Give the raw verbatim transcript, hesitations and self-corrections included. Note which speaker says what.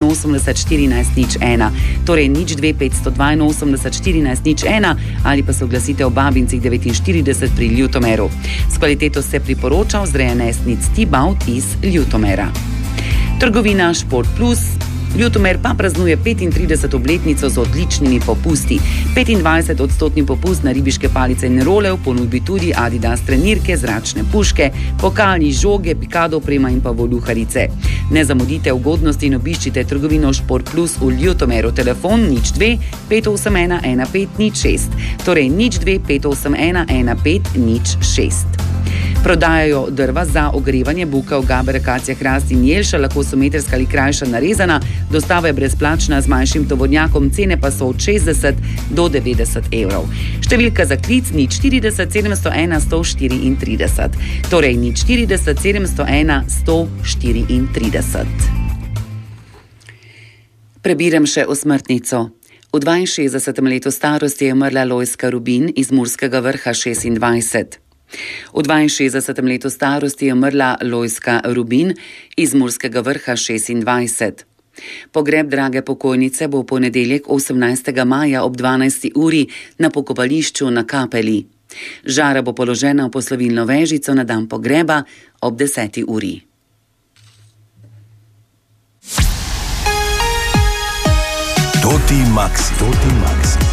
Speaker 1: dvainosemdeset štirinajst nič ena, torej nič dve petsto dvainosemdeset štirinajst nič ena ali pa se oglasite v Babincih devetinštirideset pri Ljutomeru. S kvaliteto se priporoča vzrejenesnic T-Bout iz Ljutomera. Trgovina Šport Plus. Ljutomer pa praznuje petintrideseto obletnico z odličnimi popusti. petindvajset odstotni popust na ribiške palice in role, v ponudbi tudi Adidas trenirke, zračne puške, pokalni žoge, pikado oprema in pa voluharice. Ne zamudite ugodnosti in obiščite trgovino Šport Plus v Ljutomeru. Telefon nič dve pet osem ena ena pet nič šest, torej nič dve pet osem ena ena pet nič šest. Prodajajo drva za ogrevanje, bukev, gaber, akacija, hrast in jelša, lahko so metrska ali krajša narezana, dostava je brezplačna z manjšim tovornjakom, cene pa so od šestdeset do devetdeset evrov. Številka za klic nič štirideset sedemsto ena sto štiriintrideset, torej nič štirideset sedemsto ena sto štiriintrideset. Prebiram še osmrtnico. V dvainšestdesetem letu starosti je umrla Lojzka Rubin iz Murskega Vrha šestindvajset. V dvainšestdesetem letu starosti je umrla Lojzka Rubin iz Murskega Vrha šestindvajset. Pogreb drage pokojnice bo v ponedeljek osemnajstega maja ob dvanajsti uri na pokopališču na Kapeli. Žara bo položena v poslovilno vežico na dan pogreba ob deseti uri.
Speaker 2: Toti Maxi. Toti Maxi.